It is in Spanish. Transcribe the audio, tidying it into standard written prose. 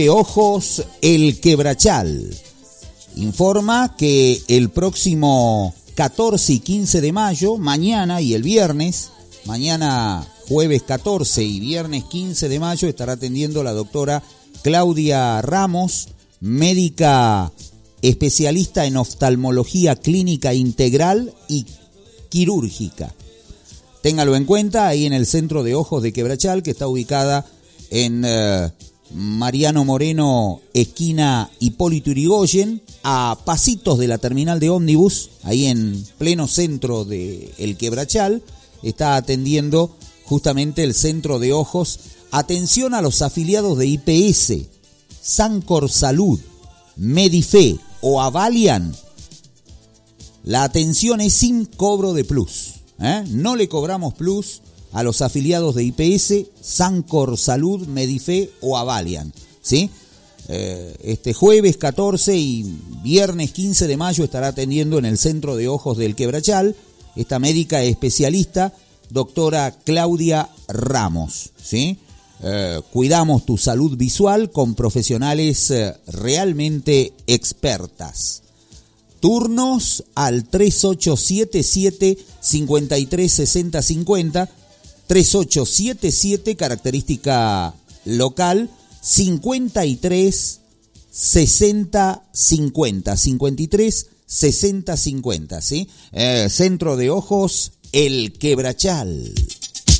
de Ojos El Quebrachal informa que el próximo 14 y 15 de mayo, mañana y el viernes, mañana jueves 14 y viernes 15 de mayo, estará atendiendo la doctora Claudia Ramos, médica especialista en oftalmología clínica integral y quirúrgica. Téngalo en cuenta, ahí en el Centro de Ojos de Quebrachal, que está ubicada en Mariano Moreno, esquina Hipólito Yrigoyen, a pasitos de la terminal de ómnibus, ahí en pleno centro de El Quebrachal, está atendiendo justamente el Centro de Ojos. Atención a los afiliados de IPS, Sancor Salud, Medife o Avalian. La atención es sin cobro de plus. No le cobramos plus a los afiliados de IPS, Sancor Salud, Medife o Avalian, ¿sí? Este jueves 14 y viernes 15 de mayo estará atendiendo en el Centro de Ojos del Quebrachal esta médica especialista, doctora Claudia Ramos, ¿sí? Cuidamos tu salud visual con profesionales realmente expertas. Turnos al 3877-536050, 3877, característica local, 536050, 536050, ¿sí? Centro de Ojos El Quebrachal.